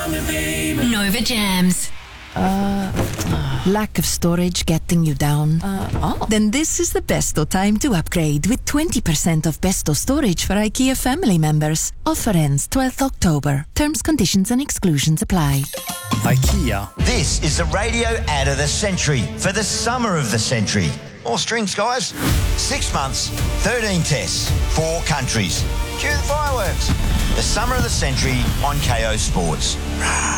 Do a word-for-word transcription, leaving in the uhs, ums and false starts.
Nova Jams. Lack of storage getting you down? Uh, oh. Then this is the besto time to upgrade with twenty percent of besto storage for IKEA family members. Offer ends twelfth October. Terms, conditions and exclusions apply. IKEA. This is the radio ad of the century for the summer of the century. More strings, guys. Six months, thirteen tests, four countries. Cue the fireworks. The summer of the century on K O Sports.